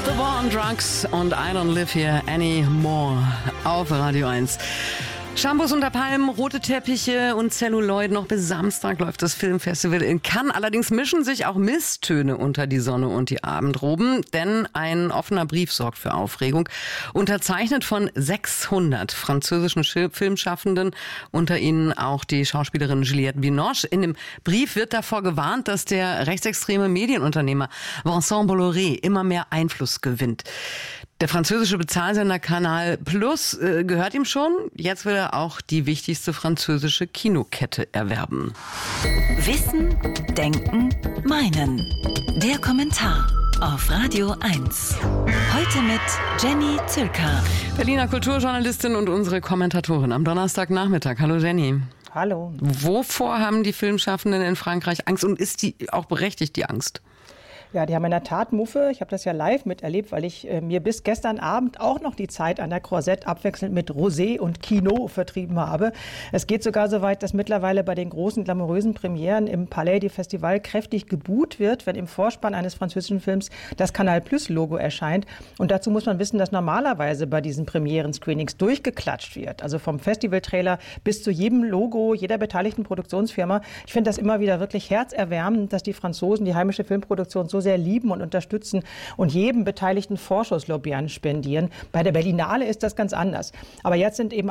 War on Drugs und I Don't Live Here Anymore auf Radio 1. Shampoos unter Palmen, rote Teppiche und Celluloid. Noch bis Samstag läuft das Filmfestival in Cannes. Allerdings mischen sich auch Misstöne unter die Sonne und die Abendroben. Denn ein offener Brief sorgt für Aufregung. Unterzeichnet von 600 französischen Filmschaffenden. Unter ihnen auch die Schauspielerin Juliette Binoche. In dem Brief wird davor gewarnt, dass der rechtsextreme Medienunternehmer Vincent Bolloré immer mehr Einfluss gewinnt. Der französische Bezahlsender Canal Plus gehört ihm schon. Jetzt will er auch die wichtigste französische Kinokette erwerben. Wissen, Denken, Meinen. Der Kommentar auf Radio 1. Heute mit Jenny Zülker. Berliner Kulturjournalistin und unsere Kommentatorin am Donnerstagnachmittag. Hallo Jenny. Hallo. Wovor haben die Filmschaffenden in Frankreich Angst und ist die auch berechtigt, die Angst? Ja, die haben in der Tat Muffe. Ich habe das ja live miterlebt, weil ich mir bis gestern Abend auch noch die Zeit an der Croisette abwechselnd mit Rosé und Kino vertrieben habe. Es geht sogar so weit, dass mittlerweile bei den großen glamourösen Premieren im Palais des Festivals kräftig geboot wird, wenn im Vorspann eines französischen Films das Canal Plus Logo erscheint. Und dazu muss man wissen, dass normalerweise bei diesen Premieren-Screenings durchgeklatscht wird. Also vom Festivaltrailer bis zu jedem Logo jeder beteiligten Produktionsfirma. Ich finde das immer wieder wirklich herzerwärmend, dass die Franzosen die heimische Filmproduktion so sehr lieben und unterstützen und jedem beteiligten Vorschusslorbeeren spendieren. Bei der Berlinale ist das ganz anders. Aber jetzt sind eben